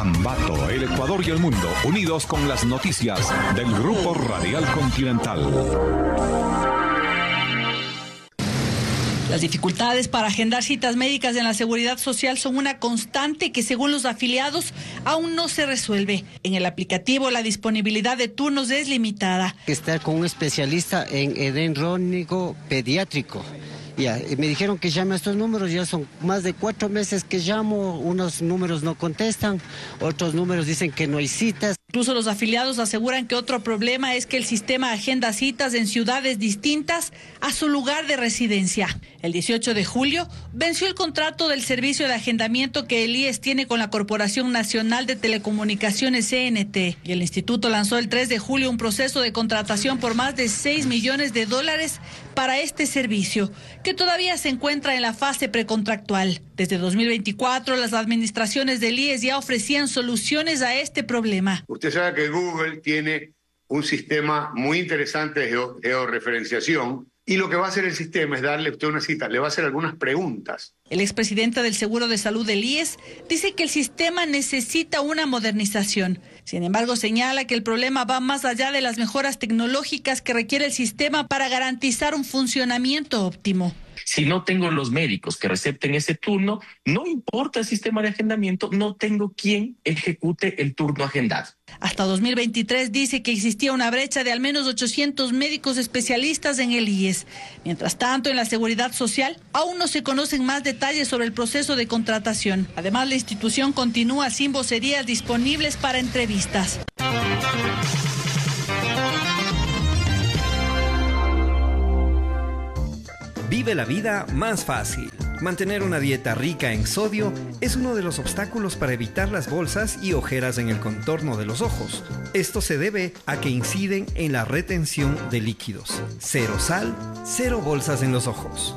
Ambato, el Ecuador y el mundo, unidos con las noticias del Grupo Radial Continental. Las dificultades para agendar citas médicas en la seguridad social son una constante que, según los afiliados, aún no se resuelve. En el aplicativo, la disponibilidad de turnos es limitada. Estar con un especialista en edén-rónico pediátrico. Ya, me dijeron que llame a estos números, ya son más de 4 meses que llamo, unos números no contestan, otros números dicen que no hay citas. Incluso los afiliados aseguran que otro problema es que el sistema agenda citas en ciudades distintas a su lugar de residencia. El 18 de julio venció el contrato del servicio de agendamiento que el IES tiene con la Corporación Nacional de Telecomunicaciones CNT y el instituto lanzó el 3 de julio un proceso de contratación por más de $6 millones para este servicio, que todavía se encuentra en la fase precontractual. Desde 2024, las administraciones del IES ya ofrecían soluciones a este problema. Usted sabe que Google tiene un sistema muy interesante de georreferenciación y lo que va a hacer el sistema es darle a usted una cita, le va a hacer algunas preguntas. El expresidente del Seguro de Salud del IES dice que el sistema necesita una modernización. Sin embargo, señala que el problema va más allá de las mejoras tecnológicas que requiere el sistema para garantizar un funcionamiento óptimo. Si no tengo los médicos que recepten ese turno, no importa el sistema de agendamiento, no tengo quien ejecute el turno agendado. Hasta 2023 dice que existía una brecha de al menos 800 médicos especialistas en el IES. Mientras tanto, en la seguridad social aún no se conocen más detalles sobre el proceso de contratación. Además, la institución continúa sin vocerías disponibles para entrevistas. Vive la vida más fácil. Mantener una dieta rica en sodio es uno de los obstáculos para evitar las bolsas y ojeras en el contorno de los ojos. Esto se debe a que inciden en la retención de líquidos. Cero sal, cero bolsas en los ojos.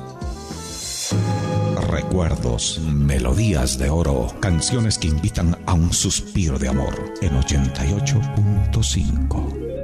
Recuerdos, melodías de oro, canciones que invitan a un suspiro de amor en 88.5.